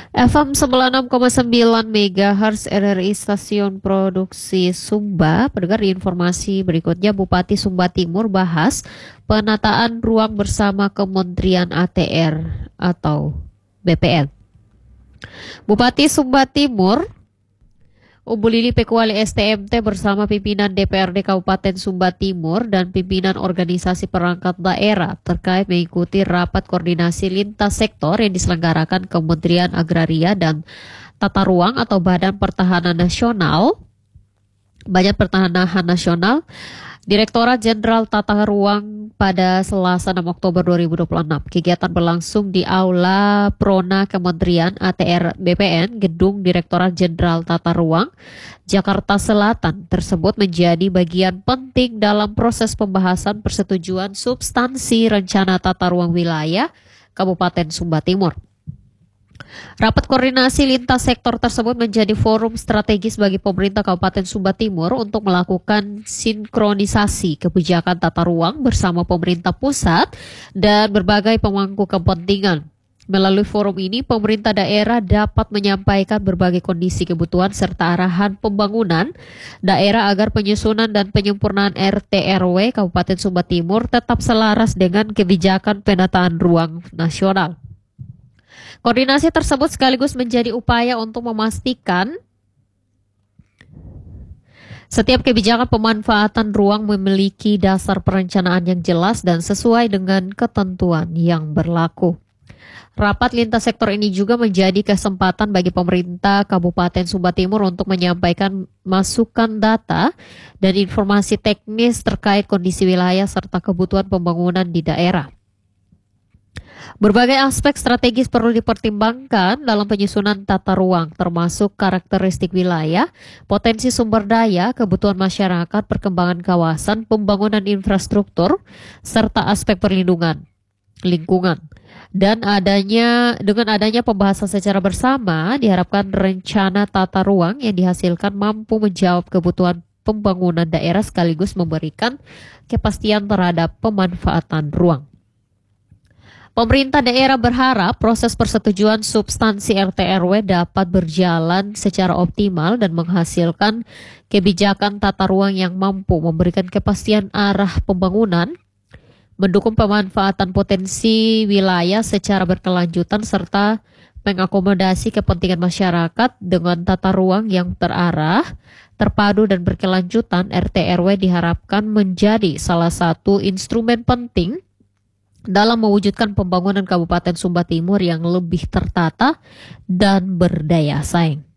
FM 96,9 MHz RRI Stasiun Produksi Sumba. Pendengar informasi berikutnya, Bupati Sumba Timur bahas penataan ruang bersama Kementerian ATR atau BPN. Bupati Sumba Timur Ubulili Pekuali STMT bersama pimpinan DPRD Kabupaten Sumba Timur dan pimpinan organisasi perangkat daerah terkait mengikuti rapat koordinasi lintas sektor yang diselenggarakan Kementerian Agraria dan Tata Ruang atau Badan Pertanahan Nasional, Direktorat Jenderal Tata Ruang pada Selasa 6 Oktober 2026. Kegiatan berlangsung di Aula Prona Kementerian ATR BPN, Gedung Direktorat Jenderal Tata Ruang, Jakarta Selatan. Tersebut menjadi bagian penting dalam proses pembahasan persetujuan substansi Rencana Tata Ruang Wilayah Kabupaten Sumba Timur. Rapat koordinasi lintas sektor tersebut menjadi forum strategis bagi pemerintah Kabupaten Sumba Timur untuk melakukan sinkronisasi kebijakan tata ruang bersama pemerintah pusat dan berbagai pemangku kepentingan. Melalui forum ini, pemerintah daerah dapat menyampaikan berbagai kondisi kebutuhan serta arahan pembangunan daerah agar penyusunan dan penyempurnaan RT/RW Kabupaten Sumba Timur tetap selaras dengan kebijakan penataan ruang nasional. Koordinasi tersebut sekaligus menjadi upaya untuk memastikan setiap kebijakan pemanfaatan ruang memiliki dasar perencanaan yang jelas dan sesuai dengan ketentuan yang berlaku. Rapat lintas sektor ini juga menjadi kesempatan bagi pemerintah Kabupaten Sumba Timur untuk menyampaikan masukan data dan informasi teknis terkait kondisi wilayah serta kebutuhan pembangunan di daerah. Berbagai aspek strategis perlu dipertimbangkan dalam penyusunan tata ruang, termasuk karakteristik wilayah, potensi sumber daya, kebutuhan masyarakat, perkembangan kawasan, pembangunan infrastruktur, serta aspek perlindungan lingkungan. Dan dengan adanya pembahasan secara bersama, diharapkan rencana tata ruang yang dihasilkan mampu menjawab kebutuhan pembangunan daerah sekaligus memberikan kepastian terhadap pemanfaatan ruang. Pemerintah daerah berharap proses persetujuan substansi RT/RW dapat berjalan secara optimal dan menghasilkan kebijakan tata ruang yang mampu memberikan kepastian arah pembangunan, mendukung pemanfaatan potensi wilayah secara berkelanjutan, serta mengakomodasi kepentingan masyarakat dengan tata ruang yang terarah, terpadu dan berkelanjutan. RT/RW diharapkan menjadi salah satu instrumen penting dalam mewujudkan pembangunan Kabupaten Sumba Timur yang lebih tertata dan berdaya saing.